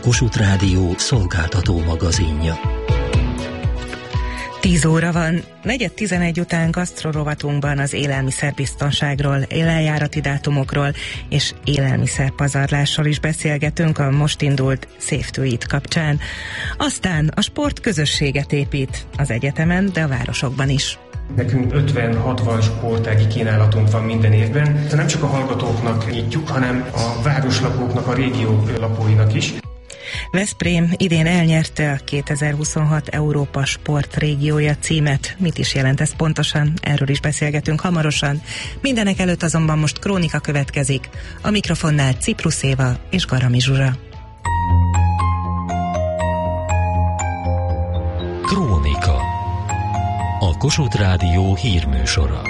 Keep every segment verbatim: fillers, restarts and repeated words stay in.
Kossuth Rádió szolgáltató magazinja. tíz óra van, negyed tizenegy után gasztrorovatunkban az élelmiszerbiztonságról, éleljárati dátumokról és élelmiszerpazarlásról is beszélgetünk a most indult Save to Eat kapcsán. Aztán a sport közösséget épít az egyetemen, de a városokban is. Nekünk ötven-hatvan sportági kínálatunk van minden évben. Nem csak a hallgatóknak nyitjuk, hanem a városlapoknak, a régió lapóinak is. Veszprém idén elnyerte a kétezer-huszonhat Európa Sport Régiója címet. Mit is jelent ez pontosan? Erről is beszélgetünk hamarosan. Mindenek előtt azonban most krónika következik. A mikrofonnál Ciprus Éva és Garami Zsuzsa. Krónika. A Kossuth Rádió hírműsora.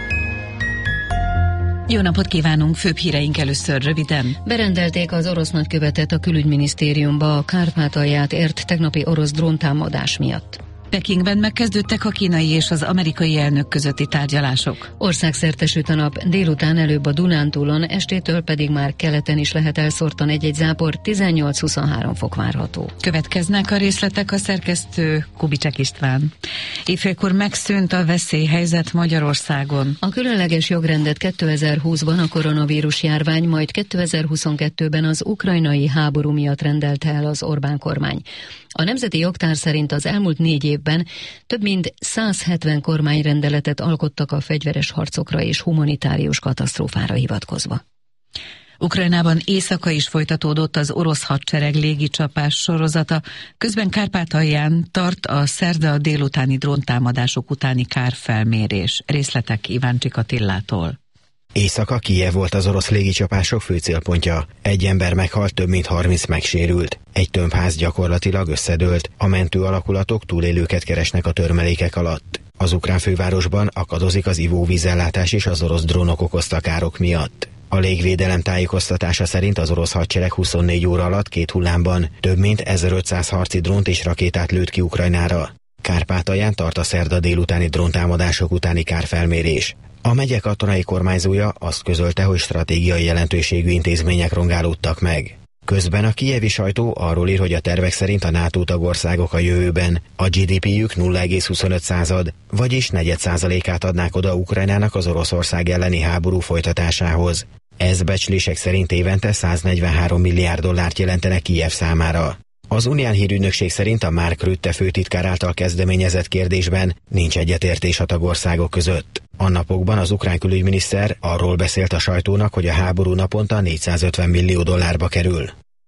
Jó napot kívánunk, főbb híreink először röviden. Berendelték az orosz nagykövetet a külügyminisztériumba a Kárpátalját ért tegnapi orosz dróntámadás miatt. Pekingben megkezdődtek a kínai és az amerikai elnök közötti tárgyalások. Országszerte süt a nap, délután előbb a Dunántúlon, estétől pedig már keleten is lehet elszórtan egy-egy zápor, tizennyolc-huszonhárom fok várható. Következnek a részletek, a szerkesztő Kubicsek István. Éjfélkor megszűnt a veszélyhelyzet Magyarországon. A különleges jogrendet kétezer-húszban a koronavírus járvány, majd kétezer-huszonkettőben az ukrajnai háború miatt rendelte el az Orbán kormány. A Nemzeti Jogtár szerint az elmúlt négy évben több mint száz hetven kormányrendeletet alkottak a fegyveres harcokra és humanitárius katasztrófára hivatkozva. Ukrajnában éjszaka is folytatódott az orosz hadsereg légicsapás sorozata, közben Kárpátalján tart a szerda délutáni dróntámadások utáni kárfelmérés. Részletek Iváncsik Attillától. Éjszaka Kijev volt az orosz légicsapások fő célpontja. Egy ember meghalt, több mint harminc megsérült. Egy tömbház gyakorlatilag összedőlt. A mentő alakulatok túlélőket keresnek a törmelékek alatt. Az ukrán fővárosban akadozik az ivóvízellátás is az orosz drónok okozta károk miatt. A légvédelem tájékoztatása szerint az orosz hadsereg huszonnégy óra alatt két hullámban több mint ezerötszáz harci drónt és rakétát lőtt ki Ukrajnára. Kárpátalján tart a szerda délutáni dróntámadások utáni kárfelmérés. A megye katonai kormányzója azt közölte, hogy stratégiai jelentőségű intézmények rongálódtak meg. Közben a kijevi sajtó arról ír, hogy a tervek szerint a NATO tagországok a jövőben a gé dé pé-jük nulla egész huszonöt század, vagyis negyed százalékát adnák oda Ukrajnának az Oroszország elleni háború folytatásához. Ez becslések szerint évente száznegyvenhárom milliárd dollárt jelentene Kijev számára. Az Unión hírügynökség szerint a Mark Rutte főtitkár által kezdeményezett kérdésben nincs egyetértés a tagországok között. A napokban az ukrán külügyminiszter arról beszélt a sajtónak, hogy a háború naponta négyszázötven millió dollárba kerül.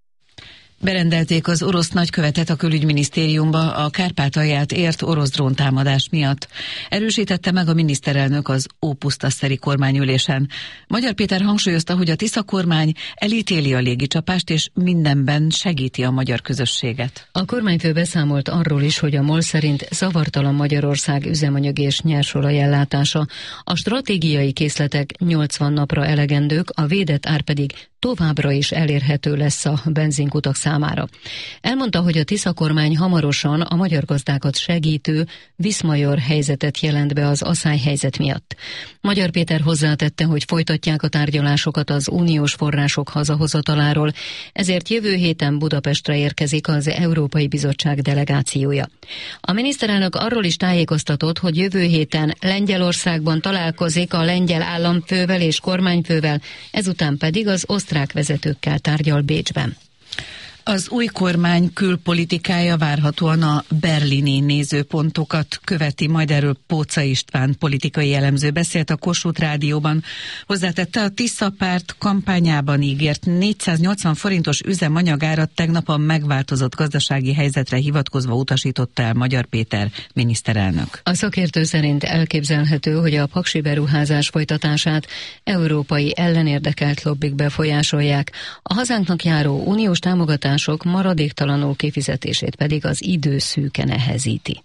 Berendelték az orosz nagykövetet a külügyminisztériumba a Kárpátalját ért orosz dróntámadás miatt. Erősítette meg a miniszterelnök az ópusztaszteri kormányülésen. Magyar Péter hangsúlyozta, hogy a Tisza kormány elítéli a légicsapást és mindenben segíti a magyar közösséget. A kormányfő beszámolt arról is, hogy a MOL szerint zavartalan Magyarország üzemanyag és nyersolaj ellátása, a stratégiai készletek nyolcvan napra elegendők, a védett ár pedig továbbra is elérhető lesz a benzinkutak számára. Elmondta, hogy a Tisza kormány hamarosan a magyar gazdákat segítő viszmajor helyzetet jelent be az aszályhelyzet miatt. Magyar Péter hozzátette, hogy folytatják a tárgyalásokat az uniós források hazahozataláról, ezért jövő héten Budapestre érkezik az Európai Bizottság delegációja. A miniszterelnök arról is tájékoztatott, hogy jövő héten Lengyelországban találkozik a lengyel államfővel és kormányfővel, ezután pedig az osztrák vezetőkkel tárgyal Bécsben. Az új kormány külpolitikája várhatóan a berlini nézőpontokat követi, majd erről Póca István politikai elemző beszélt a Kossuth Rádióban. Hozzátette, a Tisza párt kampányában ígért négyszáznyolcvan forintos üzemanyagárat tegnap a megváltozott gazdasági helyzetre hivatkozva utasította el Magyar Péter miniszterelnök. A szakértő szerint elképzelhető, hogy a paksi beruházás folytatását európai ellenérdekelt lobbik befolyásolják, a hazánknak járó uniós támogatás maradéktalanul kifizetését pedig az idő szűke nehezíti.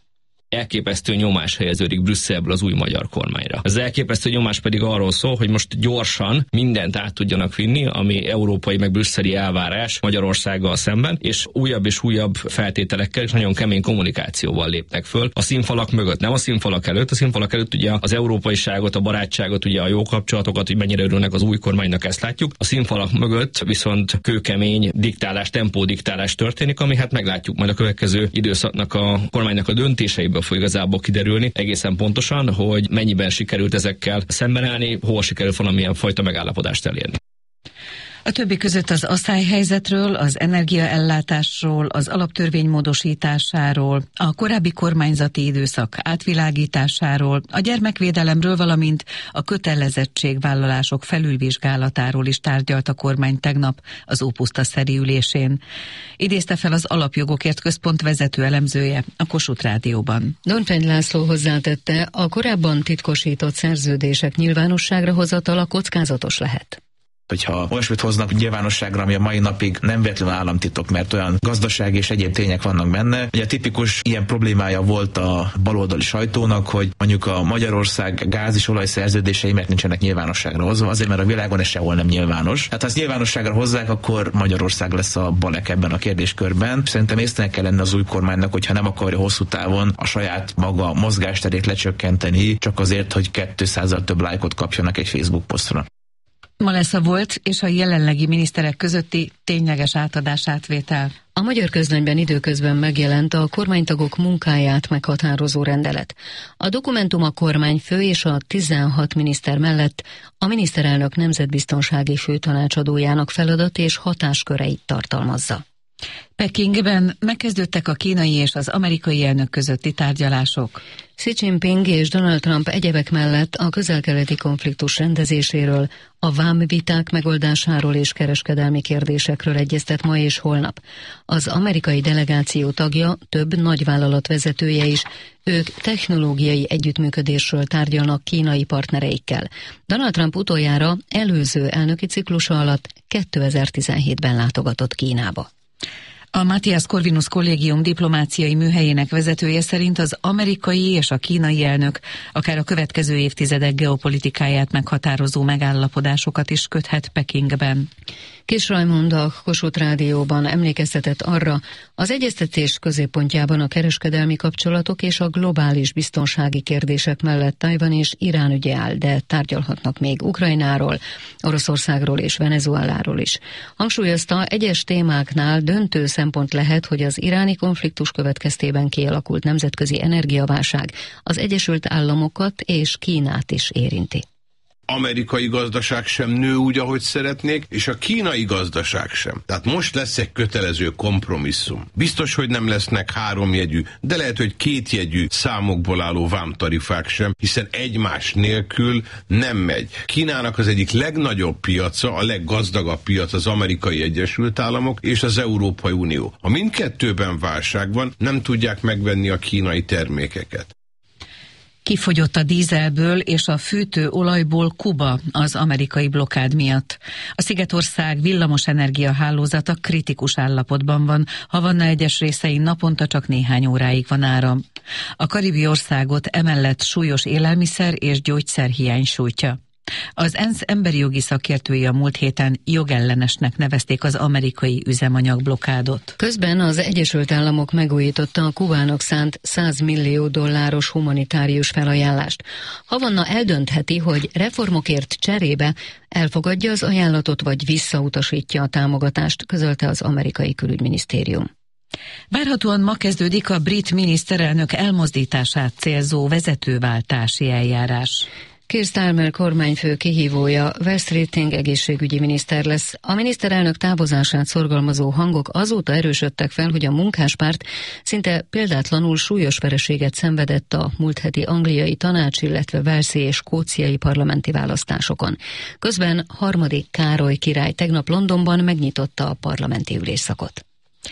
elképesztő nyomás helyeződik Brüsszelből az új magyar kormányra. Az elképesztő nyomás pedig arról szól, hogy most gyorsan mindent át tudjanak vinni, ami európai meg brüsszeli elvárás Magyarországgal szemben, és újabb és újabb feltételekkel és nagyon kemény kommunikációval lépnek föl a színfalak mögött. Nem a színfalak előtt, a színfalak előtt ugye az európaiságot, a barátságot, ugye a jó kapcsolatokat, hogy mennyire örülnek az új kormánynak, ezt látjuk. A színfalak mögött viszont kőkemény diktálás, tempódiktálás történik, ami hát meglátjuk majd a következő időszaknak a kormánynak a döntéseiből fog igazából kiderülni egészen pontosan, hogy mennyiben sikerült ezekkel szembenállni, hol sikerült valamilyen fajta megállapodást elérni. A többi között az asszályhelyzetről, az energiaellátásról, az alaptörvény módosításáról, a korábbi kormányzati időszak átvilágításáról, a gyermekvédelemről, valamint a kötelezettségvállalások felülvizsgálatáról is tárgyalt a kormány tegnap az ópuszta-szeri ülésén. Idézte fel az Alapjogokért Központ vezető elemzője a Kossuth Rádióban. Donfegy László hozzátette, a korábban titkosított szerződések nyilvánosságra hozatala kockázatos lehet. Hogyha olyasmit hoznak nyilvánosságra, ami a mai napig nem véletlenül államtitok, mert olyan gazdasági és egyéb tények vannak benne. Ugye tipikus ilyen problémája volt a baloldali sajtónak, hogy mondjuk a Magyarország gáz- és olajszerződései mert nincsenek nyilvánosságra hozva, azért mert a világon ez sehol nem nyilvános. Hát ha ezt nyilvánosságra hozzák, akkor Magyarország lesz a balek ebben a kérdéskörben. Szerintem észnek kell lenni az új kormánynak, hogyha nem akarja hosszú távon a saját maga mozgásterét lecsökkenteni, csak azért, hogy kétszázzal több lájkot kapjanak egy Facebook posztra. Ma lesz a volt és a jelenlegi miniszterek közötti tényleges átadás-átvétel. A Magyar Közlönyben időközben megjelent a kormánytagok munkáját meghatározó rendelet. A dokumentum a kormányfő és a tizenhat miniszter mellett a miniszterelnök nemzetbiztonsági főtanácsadójának feladat és hatásköreit tartalmazza. Pekingben megkezdődtek a kínai és az amerikai elnök közötti tárgyalások. Xi Jinping és Donald Trump egyebek mellett a közel-keleti konfliktus rendezéséről, a vámviták megoldásáról és kereskedelmi kérdésekről egyeztet ma és holnap. Az amerikai delegáció tagja, több nagyvállalat vezetője is, ők technológiai együttműködésről tárgyalnak kínai partnereikkel. Donald Trump utoljára előző elnöki ciklusa alatt kétezer-tizenhétben látogatott Kínába. A Matthias Corvinus kollégium diplomáciai műhelyének vezetője szerint az amerikai és a kínai elnök akár a következő évtizedek geopolitikáját meghatározó megállapodásokat is köthet Pekingben. Kis Rajmond a Kossuth Rádióban emlékeztetett arra, az egyeztetés középpontjában a kereskedelmi kapcsolatok és a globális biztonsági kérdések mellett Tajvan és Irán ügye áll, de tárgyalhatnak még Ukrajnáról, Oroszországról és Venezueláról is. Hangsúlyozta, egyes témáknál döntő szempont lehet, hogy az iráni konfliktus következtében kialakult nemzetközi energiaválság az Egyesült Államokat és Kínát is érinti. Amerikai gazdaság sem nő úgy, ahogy szeretnék, és a kínai gazdaság sem. Tehát most lesz egy kötelező kompromisszum. Biztos, hogy nem lesznek háromjegyű, de lehet, hogy kétjegyű számokból álló vámtarifák sem, hiszen egymás nélkül nem megy. Kínának az egyik legnagyobb piaca, a leggazdagabb piac az Amerikai Egyesült Államok és az Európai Unió. Ha mindkettőben válság van, nem tudják megvenni a kínai termékeket. Kifogyott a dízelből és a fűtőolajból Kuba az amerikai blokkád miatt. A Szigetország villamosenergia hálózata kritikus állapotban van, Havanna egyes részein naponta csak néhány óráig van áram. A karibi országot emellett súlyos élelmiszer és gyógyszerhiány sújtja. Az ENSZ emberi jogi szakértői a múlt héten jogellenesnek nevezték az amerikai üzemanyagblokádot. Közben az Egyesült Államok megújította a Kubának szánt száz millió dolláros humanitárius felajánlást. Havanna eldöntheti, hogy reformokért cserébe elfogadja az ajánlatot, vagy visszautasítja a támogatást, közölte az amerikai külügyminisztérium. Várhatóan ma kezdődik a brit miniszterelnök elmozdítását célzó vezetőváltási eljárás. Keir Starmer kormányfő kihívója West Keating egészségügyi miniszter lesz. A miniszterelnök távozását szorgalmazó hangok azóta erősödtek fel, hogy a munkáspárt szinte példátlanul súlyos vereséget szenvedett a múlt heti angliai tanács, illetve walesi és skóciai parlamenti választásokon. Közben harmadik Károly király tegnap Londonban megnyitotta a parlamenti ülésszakot.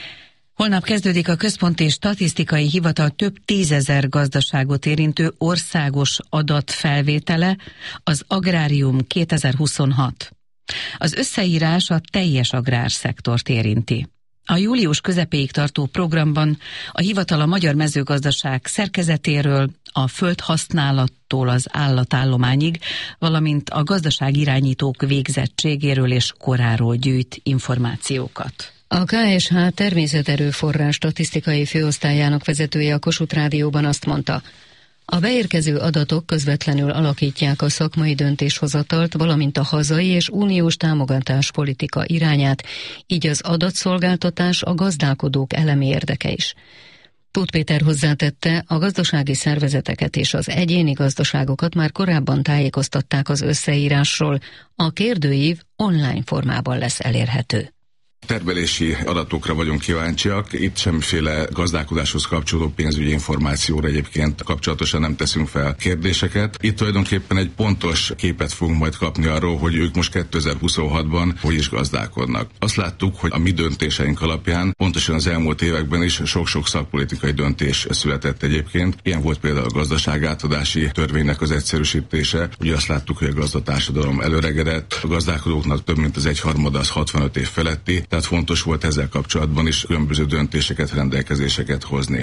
Holnap kezdődik a Központi Statisztikai Hivatal több tízezer gazdaságot érintő országos adatfelvétele, az Agrárium kétezer-huszonhat. Az összeírás a teljes agrárszektort érinti. A július közepéig tartó programban a hivatal a magyar mezőgazdaság szerkezetéről, a földhasználattól az állatállományig, valamint a gazdaságirányítók végzettségéről és koráról gyűjt információkat. A ká es há természeterőforrás statisztikai főosztályának vezetője a Kossuth Rádióban azt mondta, a beérkező adatok közvetlenül alakítják a szakmai döntéshozatalt, valamint a hazai és uniós támogatáspolitika irányát, így az adatszolgáltatás a gazdálkodók elemi érdeke is. Tóth Péter hozzátette, a gazdasági szervezeteket és az egyéni gazdaságokat már korábban tájékoztatták az összeírásról, a kérdőív online formában lesz elérhető. Termelési adatokra vagyunk kíváncsiak, itt semmiféle gazdálkodáshoz kapcsolódó pénzügyi információra egyébként kapcsolatosan nem teszünk fel kérdéseket. Itt tulajdonképpen egy pontos képet fogunk majd kapni arról, hogy ők most kétezer-huszonhatban hogy is gazdálkodnak. Azt láttuk, hogy a mi döntéseink alapján pontosan az elmúlt években is sok-sok szakpolitikai döntés született egyébként. Ilyen volt például a gazdaságátadási törvénynek az egyszerűsítése. Ugye azt láttuk, hogy a gazdatársadalom előregedett, a gazdálkodóknak több mint az egyharmada az hatvanöt év feletti, tehát fontos volt ezzel kapcsolatban is különböző döntéseket, rendelkezéseket hozni.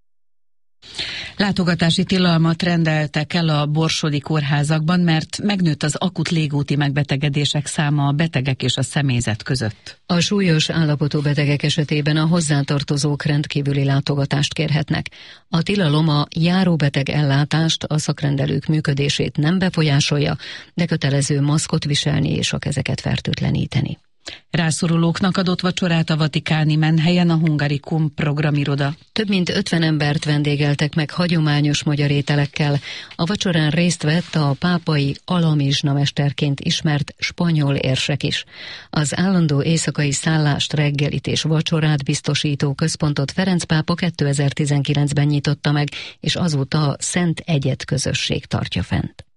Látogatási tilalmat rendeltek el a borsodi kórházakban, mert megnőtt az akut légúti megbetegedések száma a betegek és a személyzet között. A súlyos állapotú betegek esetében a hozzátartozók rendkívüli látogatást kérhetnek. A tilalom a járóbeteg ellátást, a szakrendelők működését nem befolyásolja, de kötelező maszkot viselni és a kezeket fertőtleníteni. Rászorulóknak adott vacsorát a vatikáni menhelyen a Hungarikum programiroda. Több mint ötven embert vendégeltek meg hagyományos magyar ételekkel. A vacsorán részt vett a pápai alamizsna mesterként ismert spanyol érsek is. Az állandó éjszakai szállást, reggelit és vacsorát biztosító központot Ferenc pápa kétezer-tizenkilencben nyitotta meg, és azóta a Szent Egyed közösség tartja fent.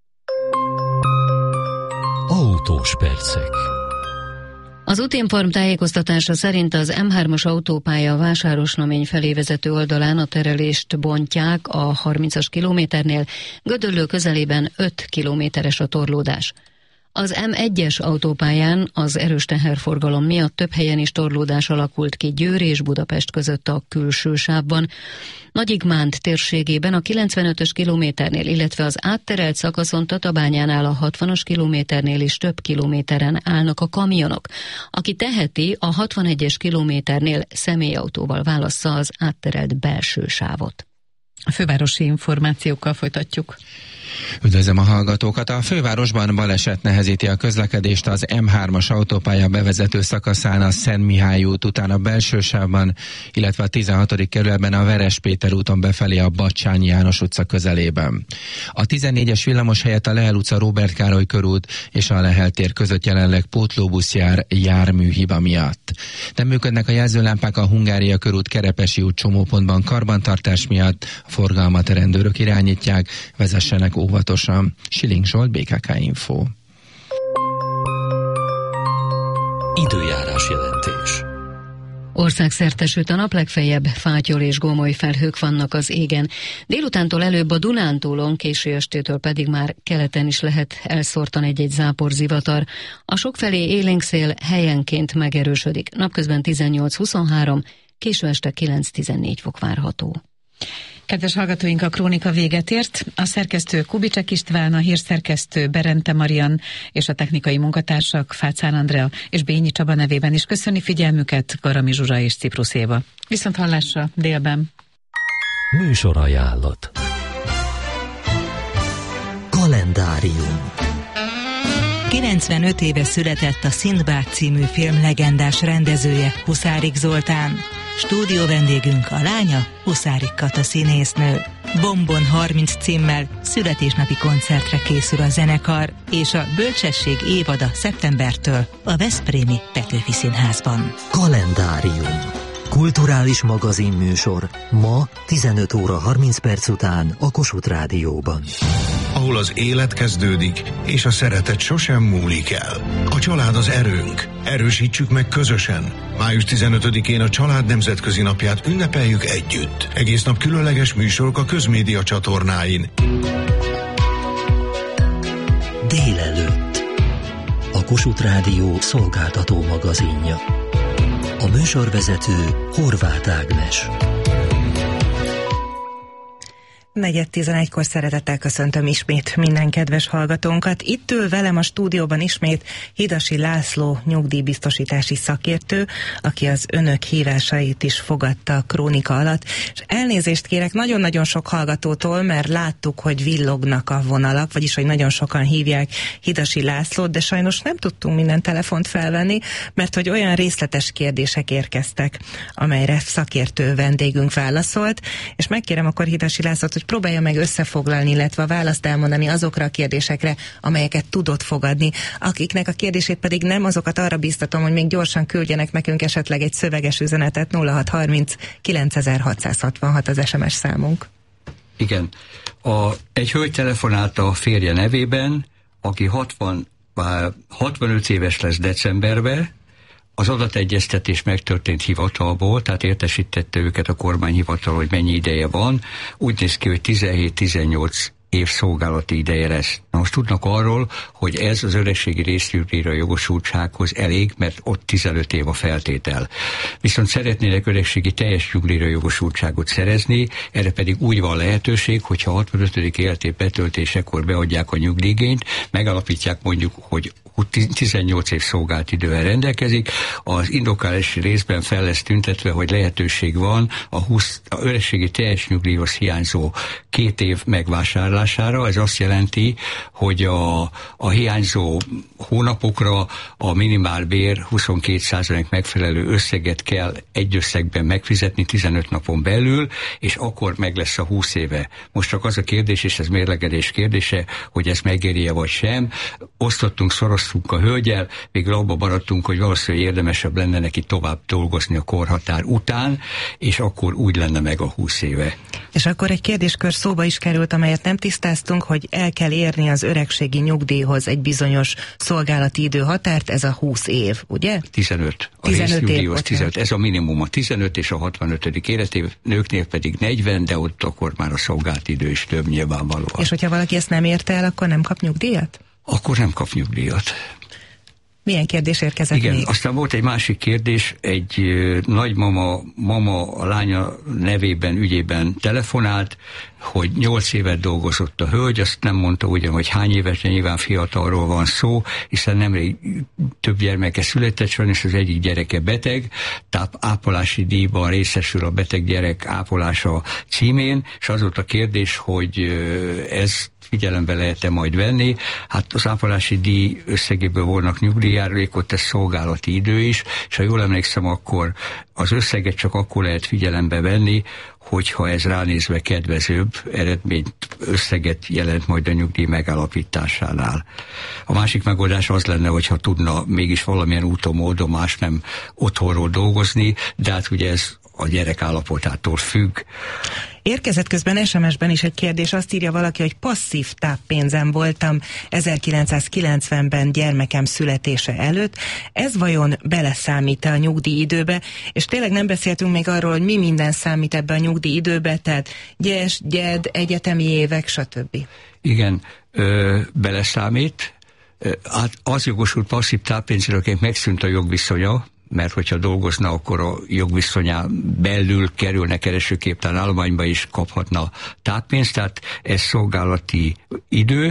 Autós percek. Az Útinform tájékoztatása szerint az em hármas autópálya Vásárosnamény felé vezető oldalán a terelést bontják a harmincas kilométernél, Gödöllő közelében öt kilométeres a torlódás. Az em egyes autópályán az erős teherforgalom miatt több helyen is torlódás alakult ki Győr és Budapest között a külső sávban. Nagyigmánd térségében a kilencvenötös kilométernél, illetve az átterelt szakaszon Tatabányánál a hatvanas kilométernél is több kilométeren állnak a kamionok. Aki teheti, a hatvanegyes kilométernél személyautóval válassza az átterelt belső sávot. A fővárosi információkkal folytatjuk. Üdvözlöm a hallgatókat! A fővárosban baleset nehezíti a közlekedést az em hármas autópálya bevezető szakaszán a Szent Mihály út után a belső sávban, illetve a tizenhatodik kerületben a Veres Péter úton befelé a Batthyány János utca közelében. A tizennégyes villamos helyett a Lehel utca Róbert Károly körút és a Lehel tér között jelenleg pótlóbusz jár járműhiba miatt. Nem működnek a jelzőlámpák a Hungária körút Kerepesi út csomópontban karbantartás miatt, a forgalmat a rendőrök irányítják, vezessenek óvatosan. Siling Zsolt, bé ká ká Info. Időjárás jelentés. Országszerte süt a nap, legfeljebb fátyol és gomoly felhők vannak az égen. Délutántól előbb a Dunántúlon, késő estétől pedig már keleten is lehet elszórtan egy-egy záporzivatar. A sokfelé élénk szél helyenként megerősödik. Napközben tizennyolc-huszonhárom, késő este kilenc-tizennégy fok várható. Kedves hallgatóink, a krónika véget ért. A szerkesztő Kubicsek István, a hírszerkesztő Berente Marian és a technikai munkatársak Fácán Andrea és Bényi Csaba nevében is köszöni figyelmüket Garami Zsuzsa és Ciprus Éva. Viszont hallásra délben. Műsorajánlat. Kalendárium. kilencvenöt éve született a Szindbád című film legendás rendezője, Huszárik Zoltán. Stúdió vendégünk a lánya, Huszárik Kata színésznő. Bombon harminc címmel születésnapi koncertre készül a zenekar, és a Bölcsesség évada szeptembertől a Veszprémi Petőfi Színházban. Kalendárium. Kulturális magazinműsor ma tizenöt óra harminc perc után a Kossuth Rádióban. Ahol az élet kezdődik, és a szeretet sosem múlik el. A család az erőnk. Erősítsük meg közösen. május tizenötödikén a Család Nemzetközi Napját ünnepeljük együtt. Egész nap különleges műsorok a közmédia csatornáin. Délelőtt. A Kossuth Rádió szolgáltató magazinja. A műsorvezető Horváth Ágnes. negyven tizenegykor szeretettel köszöntöm ismét minden kedves hallgatónkat. Itt ül velem a stúdióban ismét Hidasi László nyugdíjbiztosítási szakértő, aki az önök hívásait is fogadta a krónika alatt. És elnézést kérek nagyon-nagyon sok hallgatótól, mert láttuk, hogy villognak a vonalak, vagyis hogy nagyon sokan hívják Hidasi Lászlót, de sajnos nem tudtunk minden telefont felvenni, mert hogy olyan részletes kérdések érkeztek, amelyre szakértő vendégünk válaszolt, és megkérem akkor Hidasi Lászlót, hogy próbálja meg összefoglalni, illetve a választ elmondani azokra a kérdésekre, amelyeket tudott fogadni. Akiknek a kérdését pedig nem, azokat arra bíztatom, hogy még gyorsan küldjenek nekünk esetleg egy szöveges üzenetet. Nulla hat harminc kilencezer-hatszázhatvanhat az es em es számunk. Igen. A, egy hölgy telefonált a férje nevében, aki hatvan, hatvanöt éves lesz decemberben. Az adategyeztetés megtörtént hivatalból, tehát értesítette őket a kormányhivatal, hogy mennyi ideje van. Úgy néz ki, hogy tizenhét-tizennyolc év szolgálati ideje lesz. Na most tudnak arról, hogy ez az öregségi résznyugdíjra jogosultsághoz elég, mert ott tizenöt év a feltétel. Viszont szeretnének öregségi teljes nyugdíjra jogosultságot szerezni, erre pedig úgy van lehetőség, hogyha hatvanötödik életév betöltésekor beadják a nyugdíjigényt, megalapítják mondjuk, hogy tizennyolc év szolgált idővel rendelkezik, az indoklási részben fel lesz tüntetve, hogy lehetőség van a, húsz, a öregségi teljes nyugdíjhoz hiányzó két év megvásárlására. Ez azt jelenti, hogy a, a hiányzó hónapokra a minimálbér huszonkét százalék megfelelő összeget kell egy összegben megfizetni tizenöt napon belül, és akkor meg lesz a húsz éve. Most csak az a kérdés, és ez mérlegedés kérdése, hogy ez megéri-e vagy sem. Osztottunk, szoroztunk a hölgyel, végül abba maradtunk, hogy valószínűleg érdemesebb lenne neki tovább dolgozni a korhatár után, és akkor úgy lenne meg a húsz éve. És akkor egy kérdéskör szóba is került, amelyet nem tisztáztunk, hogy el kell érni az öregségi nyugdíjhoz egy bizonyos szolgálati időhatárt, ez a húsz év, ugye? tizenöt. A résznyugdíjhoz tizenöt. Ez a minimum a tizenöt, és a hatvanötödik életév, nőknél pedig negyven, de ott akkor már a szolgálati idő is több nyilvánvalóan. És hogyha valaki ezt nem érte el, akkor nem kap nyugdíjat? Akkor nem kap nyugdíjat. Milyen kérdés érkezett Igen, még? Aztán volt egy másik kérdés, egy uh, nagymama, mama a lánya nevében, ügyében telefonált, hogy nyolc évet dolgozott a hölgy, azt nem mondta ugyan, hogy hány éves, de nyilván fiatalról van szó, hiszen nemrég több gyermeke született, és az egyik gyereke beteg, tehát ápolási díjban részesül a beteg gyerek ápolása címén, és az volt a kérdés, hogy uh, ez figyelembe lehet-e majd venni. Hát az ápolási díj összegéből volnak nyugdíjjárulékot, ez szolgálati idő is, és ha jól emlékszem, akkor az összeget csak akkor lehet figyelembe venni, hogyha ez ránézve kedvezőbb eredményt, összeget jelent majd a nyugdíj megállapításánál. A másik megoldás az lenne, hogyha tudna mégis valamilyen úton, módon más nem otthonról dolgozni, de hát ugye ez a gyerek állapotától függ. Érkezett közben es em es-ben is egy kérdés, azt írja valaki, hogy passzív táppénzen voltam ezerkilencszázkilencvenben gyermekem születése előtt. Ez vajon beleszámít-e a nyugdíjidőbe? És tényleg nem beszéltünk még arról, hogy mi minden számít ebbe a nyugdíjidőbe, tehát gyes, gyed, egyetemi évek, stb. Igen, ö, beleszámít. Hát az jogosult passzív táppénzre, akinek megszűnt a jogviszonya, mert hogyha dolgozna, akkor a jogviszonyán belül kerülne keresőképtelen állományba is kaphatna táppénzt, tehát ez szolgálati idő.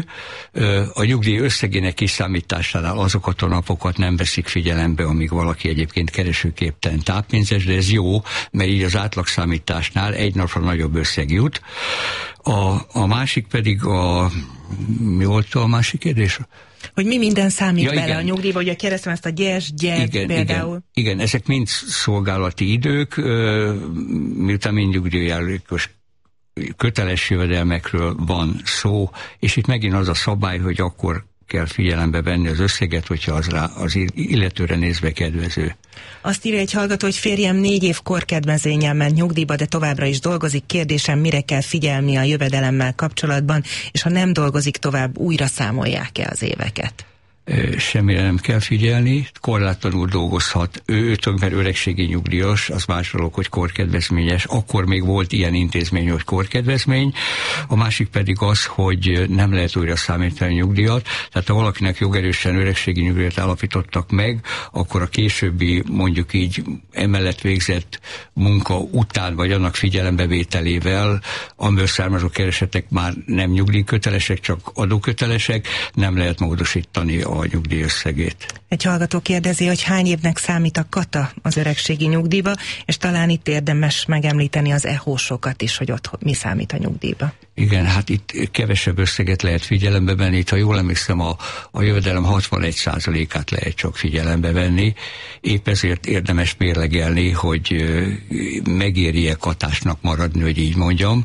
A nyugdíj összegének kiszámításánál azokat a napokat nem veszik figyelembe, amíg valaki egyébként keresőképtelen táppénzes, de ez jó, mert így az átlagszámításnál egy napra nagyobb összeg jut. A, a másik pedig a... Mi volt a másik kérdés? Hogy mi minden számít ja, bele igen. a nyugdíjba, ugye keresztem ezt a gyes, gyed igen, például. Igen, igen, ezek mind szolgálati idők, miután mind nyugdíjjárulékos köteles jövedelmekről van szó, és itt megint az a szabály, hogy akkor kell figyelembe venni az összeget, hogyha az, rá, az illetőre nézve kedvező. Azt írja egy hallgató, hogy férjem négy év korkedvezménnyel ment nyugdíjba, de továbbra is dolgozik. Kérdésem, mire kell figyelni a jövedelemmel kapcsolatban, és ha nem dolgozik tovább, újra számolják-e az éveket? semmire nem kell figyelni, korlátlanul dolgozhat. Ő, ő tulajdonképpen öregségi nyugdíjas, az más dolog, hogy korkedvezményes. Akkor még volt ilyen intézmény, hogy korkedvezmény. A másik pedig az, hogy nem lehet újra számítani nyugdíjat. Tehát ha valakinek jogerősen öregségi nyugdíjat állapítottak meg, akkor a későbbi, mondjuk így emellett végzett munka után, vagy annak figyelembevételével, amiből származó keresetek már nem nyugdíjkötelesek, csak adókötelesek, nem lehet módosítani a nyugdíjösszegét. Egy hallgató kérdezi, hogy hány évnek számít a kata az öregségi nyugdíjba, és talán itt érdemes megemlíteni az é há-sokat is, hogy ott mi számít a nyugdíjba. Igen, hát itt kevesebb összeget lehet figyelembe venni. Itt, ha jól emlékszem, a, a jövedelem hatvanegy százalékát lehet csak figyelembe venni. Épp ezért érdemes mérlegelni, hogy megéri-e katásnak maradni, hogy így mondjam.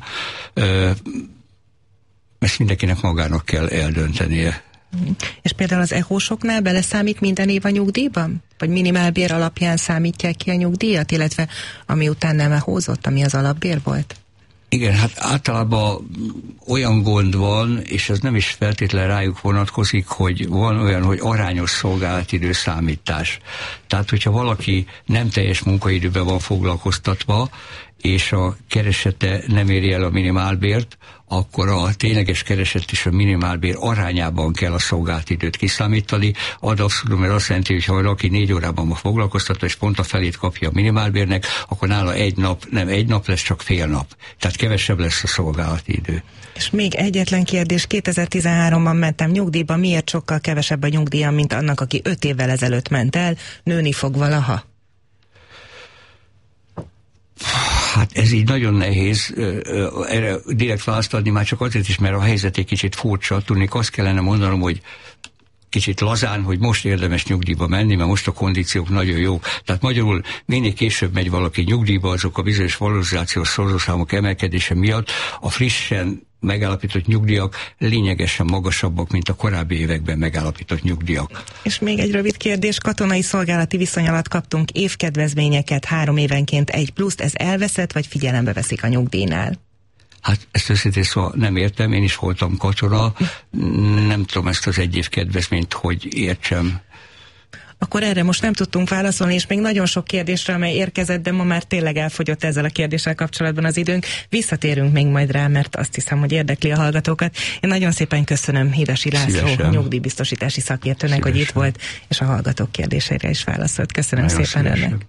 Ezt mindenkinek magának kell eldöntenie. És például az é há-soknál beleszámít minden év a nyugdíjban? Vagy minimálbér alapján számítják ki a nyugdíjat, illetve ami után nem é há-zott, ami az alapbér volt? Igen, hát általában olyan gond van, és ez nem is feltétlenül rájuk vonatkozik, hogy van olyan, hogy arányos szolgálatidő számítás. Tehát, hogyha valaki nem teljes munkaidőben van foglalkoztatva, és a keresete nem éri el a minimálbért, akkor a tényleges kereset és a minimálbér arányában kell a szolgálatidőt kiszámítani. Ad abszolút, mert azt jelenti, hogy ha valaki négy órában van foglalkoztatva, és pont a felét kapja a minimálbérnek, akkor nála egy nap, nem egy nap lesz, csak fél nap. Tehát kevesebb lesz a szolgálatidő. És még egyetlen kérdés, kétezer-tizenháromban mentem nyugdíjba, miért sokkal kevesebb a nyugdíjam, mint annak, aki öt évvel ezelőtt ment el, nőni fog valaha? Hát ez így nagyon nehéz erre direkt választ adni, már csak azért is, mert a helyzet egy kicsit furcsa. Tudnék, azt kellene mondanom, hogy kicsit lazán, hogy most érdemes nyugdíjba menni, mert most a kondíciók nagyon jók. Tehát magyarul minél később megy valaki nyugdíjba, azok a bizonyos valorizációs szorzószámok emelkedése miatt a frissen megállapított nyugdíjak lényegesen magasabbak, mint a korábbi években megállapított nyugdíjak. És még egy rövid kérdés, katonai szolgálati viszony alatt kaptunk évkedvezményeket, három évenként egy pluszt, ez elveszett, vagy figyelembe veszik a nyugdíjnál? Hát ezt őszintén szóval nem értem, én is voltam katona, nem tudom ezt az egy év kedvezményt, hogy értsem. Akkor erre most nem tudtunk válaszolni, és még nagyon sok kérdésre, amely érkezett, de ma már tényleg elfogyott ezzel a kérdéssel kapcsolatban az időnk. Visszatérünk még majd rá, mert azt hiszem, hogy érdekli a hallgatókat. Én nagyon szépen köszönöm Hidasi László, nyugdíjbiztosítási szakértőnek, Szívesen. hogy itt volt, és a hallgatók kérdéseire is válaszolt. Köszönöm nagyon szépen szívesen. önnek.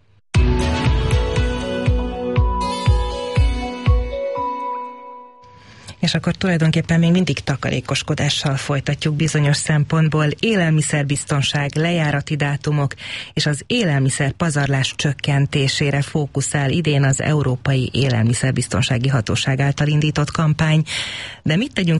És akkor tulajdonképpen még mindig takarékoskodással folytatjuk bizonyos szempontból. Élelmiszerbiztonság, lejárati dátumok és az élelmiszer pazarlás csökkentésére fókuszál idén az Európai Élelmiszerbiztonsági Hatóság által indított kampány. De mit tegyünk